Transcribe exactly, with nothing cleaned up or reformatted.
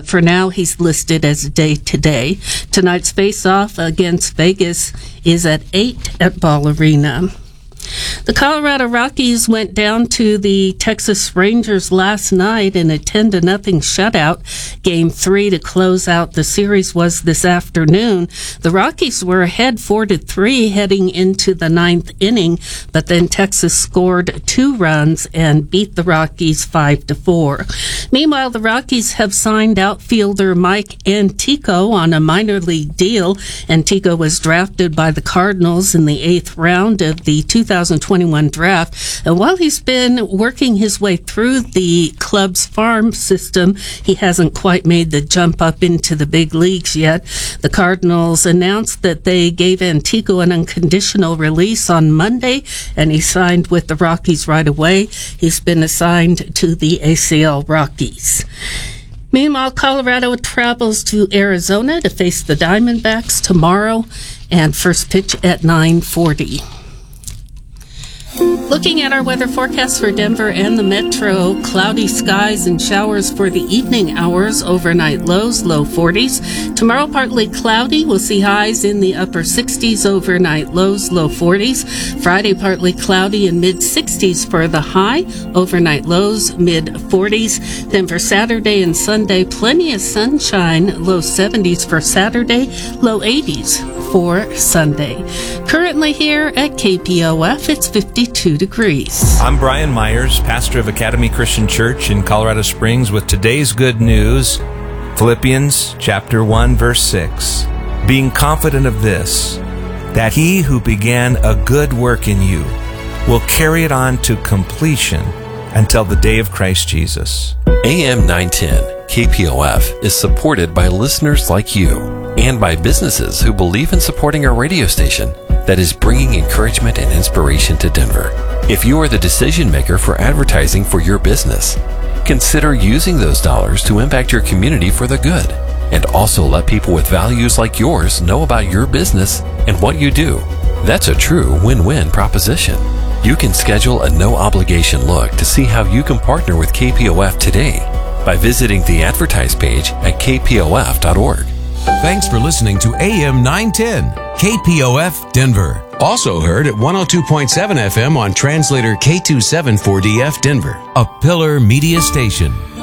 but for now he's listed as day-to-day. Tonight's face-off against Vegas is at eight at Ball Arena. The Colorado Rockies went down to the Texas Rangers last night in a ten to nothing shutout. Game three to close out the series was this afternoon. The Rockies were ahead four to three heading into the ninth inning, but then Texas scored two runs and beat the Rockies five to four. Meanwhile, the Rockies have signed outfielder Mike Antico on a minor league deal. Antico was drafted by the Cardinals in the eighth round of the two thousand twenty-one draft. And while he's been working his way through the club's farm system, he hasn't quite made the jump up into the big leagues yet. The Cardinals announced that they gave Antico an unconditional release on Monday, and he signed with the Rockies right away. He's been assigned to the A C L Rockies. Meanwhile, Colorado travels to Arizona to face the Diamondbacks tomorrow, and first pitch at nine forty. Looking at our weather forecast for Denver and the metro, cloudy skies and showers for the evening hours, overnight lows, low forties. Tomorrow, partly cloudy. We'll see highs in the upper sixties, overnight lows, low forties. Friday, partly cloudy and mid-sixties for the high, overnight lows, mid-forties. Then for Saturday and Sunday, plenty of sunshine, low seventies for Saturday, low eighties for Sunday. Currently here at K P O F, it's fifty-two degrees. I'm Brian Myers, pastor of Academy Christian Church in Colorado Springs, with today's good news, Philippians chapter one, verse six. Being confident of this, that he who began a good work in you will carry it on to completion until the day of Christ Jesus. A M nine ten K P O F is supported by listeners like you and by businesses who believe in supporting our radio station that is bringing encouragement and inspiration to Denver. If you are the decision maker for advertising for your business, consider using those dollars to impact your community for the good, and also let people with values like yours know about your business and what you do. That's a true win-win proposition. You can schedule a no-obligation look to see how you can partner with K P O F today by visiting the advertise page at k p o f dot org. Thanks for listening to A M nine ten, K P O F Denver. Also heard at one oh two point seven F M on translator K twenty-seven four D F Denver. A Pillar Media Station.